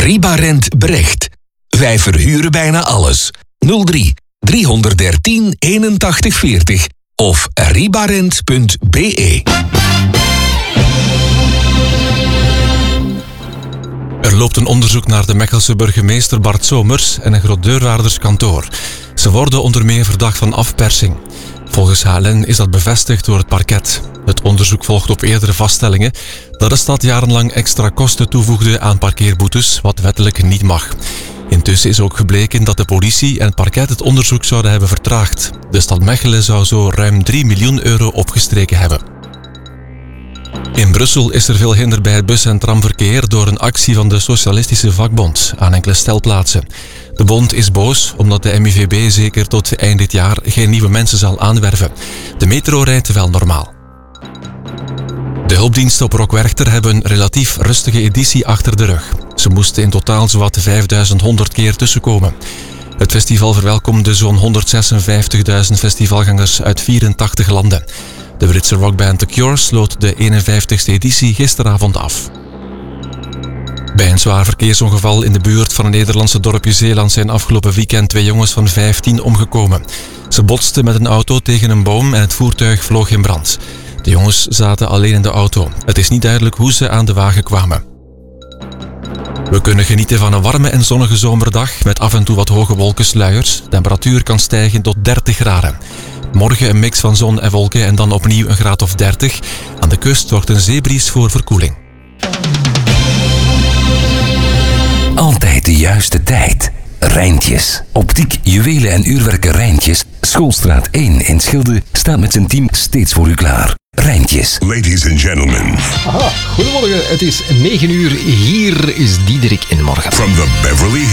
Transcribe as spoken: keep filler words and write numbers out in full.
Ribarent Brecht. Wij verhuren bijna alles. nul drie driehonderddertien eenentachtig veertig of ribarent punt be. Er loopt een onderzoek naar de Mechelse burgemeester Bart Somers en een groot deurwaarderskantoor. Ze worden onder meer verdacht van afpersing. Volgens H L N is dat bevestigd door het parket. Het onderzoek volgt op eerdere vaststellingen dat de stad jarenlang extra kosten toevoegde aan parkeerboetes, wat wettelijk niet mag. Intussen is ook gebleken dat de politie en het parket het onderzoek zouden hebben vertraagd. De stad Mechelen zou zo ruim drie miljoen euro opgestreken hebben. In Brussel is er veel hinder bij het bus- en tramverkeer door een actie van de Socialistische Vakbond aan enkele stelplaatsen. De bond is boos omdat de M I V B zeker tot eind dit jaar geen nieuwe mensen zal aanwerven. De metro rijdt wel normaal. De hulpdiensten op Rockwerchter hebben een relatief rustige editie achter de rug. Ze moesten in totaal zowat vijfduizend honderd keer tussenkomen. Het festival verwelkomde zo'n honderdzesenvijftigduizend festivalgangers uit vierentachtig landen. De Britse rockband The Cure sloot de eenenvijftigste editie gisteravond af. Bij een zwaar verkeersongeval in de buurt van een Nederlandse dorpje Zeeland zijn afgelopen weekend twee jongens van vijftien omgekomen. Ze botsten met een auto tegen een boom en het voertuig vloog in brand. De jongens zaten alleen in de auto. Het is niet duidelijk hoe ze aan de wagen kwamen. We kunnen genieten van een warme en zonnige zomerdag met af en toe wat hoge wolkensluiers. De temperatuur kan stijgen tot dertig graden. Morgen een mix van zon en wolken en dan opnieuw een graad of dertig. Aan de kust zorgt een zeebries voor verkoeling. Altijd de juiste tijd. Rijntjes. Optiek, juwelen en uurwerken Rijntjes. Schoolstraat één in Schilde staat met zijn team steeds voor u klaar. Rijntjes. Ladies and gentlemen. Aha, goedemorgen. Het is negen uur. Hier is Diederik in de morgen. From the Beverly